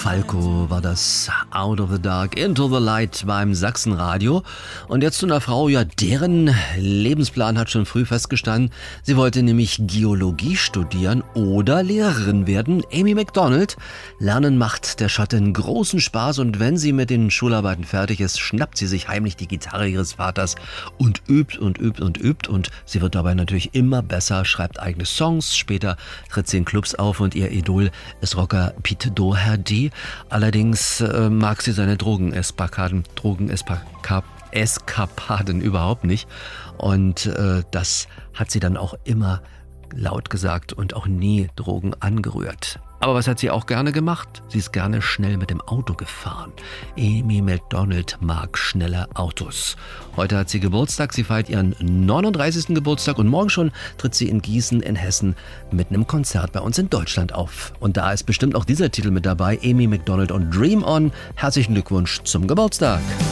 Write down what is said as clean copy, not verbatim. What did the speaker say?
Falco war das Out of the Dark Into the Light beim Sachsenradio. Und jetzt zu einer Frau, ja, deren Lebensplan hat schon früh festgestanden. Sie wollte nämlich Geologie studieren oder Lehrerin werden. Amy Macdonald. Lernen macht der Schattin großen Spaß und wenn sie mit den Schularbeiten fertig ist, schnappt sie sich heimlich die Gitarre ihres Vaters und übt und übt und übt. Und sie wird dabei natürlich immer besser, schreibt eigene Songs. Später tritt sie in Clubs auf und ihr Idol ist Rocker Pete Doherty. Allerdings mag sie seine Drogeneskapaden überhaupt nicht. Und das hat sie dann auch immer laut gesagt und auch nie Drogen angerührt. Aber was hat sie auch gerne gemacht? Sie ist gerne schnell mit dem Auto gefahren. Amy Macdonald mag schnelle Autos. Heute hat sie Geburtstag, sie feiert ihren 39. Geburtstag und morgen schon tritt sie in Gießen in Hessen mit einem Konzert bei uns in Deutschland auf. Und da ist bestimmt auch dieser Titel mit dabei, Amy Macdonald und Dream On. Herzlichen Glückwunsch zum Geburtstag.